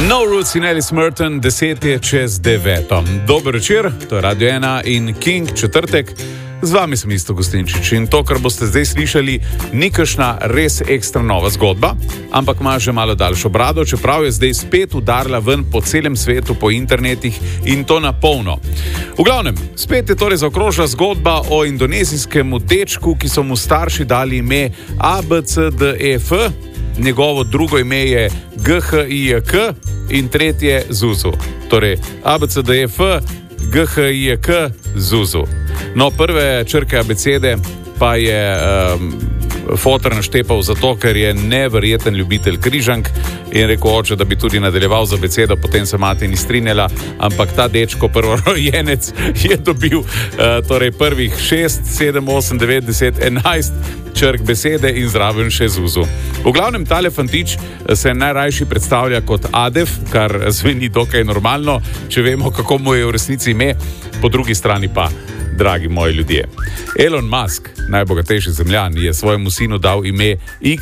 No Roots in Alice Merton, 10:09. Dober večer, to je Radio 1 in King četrtek. Z vami sem Isto Gustinčič in to, kar boste zdaj slišali, ni kakšna res ekstra nova zgodba, ampak ima že malo daljšo brado, čeprav je zdaj spet udarila ven po celem svetu, po internetih in to na polno. V glavnem, spet je torej zaokrožila zgodba o indonezijskemu dečku, ki so mu starši dali ime ABCDEF, njegovo drugo ime je GHIJK in tretje Zuzu. Torej ABCDEF, GHIJK, Zuzu. No, prve črke abecede pa je fotor naštepal zato, ker je neverjeten ljubitelj križank in rekel oče, da bi tudi nadaljeval z abecedo, potem se mati ni strinjala, ampak ta dečko, prvorojenec, je dobil torej prvih 6, 7, 8, 9, 10, 11 črk besede in zraven še Zuzu. V glavnem, tale fantič se najrajši predstavlja kot Adef, kar zveni dokaj normalno, če vemo, kako mu je v resnici ime, po drugi strani pa, dragi moji ljudje. Elon Musk, najbogatejši zemljan, je svojemu sinu dal ime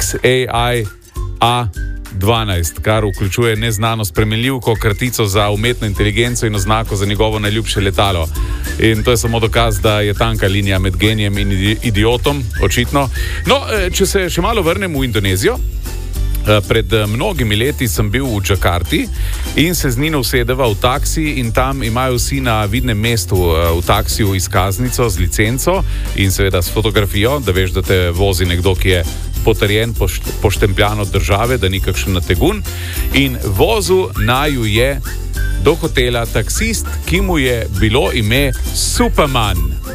XAI-A12, kar vključuje neznano spremenljivko, kratico za umetno inteligenco in oznako za njegovo najljubše letalo. In to je samo dokaz, da je tanka linija med genijem in idiotom, očitno. No, če se še malo vrnem v Indonezijo, pred mnogimi leti sem bil v Džakarti in se z Nino usedeva v taksi in tam imajo vsi na vidnem mestu v taksiju izkaznico z licenco in seveda s fotografijo, da veš, da te vozi nekdo, ki je potrjen, poštempljan od države, da ni kakšen nategun. In vozil naju je do hotela taksist, ki mu je bilo ime Superman.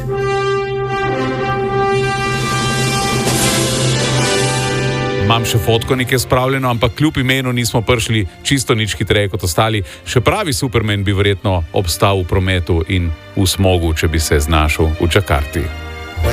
Imam še fotko nekaj spravljeno, ampak kljub imenu nismo prišli čisto nič hitreje kot ostali. Še pravi Superman bi verjetno obstal v prometu in v smogu, če bi se znašel v Džakarti.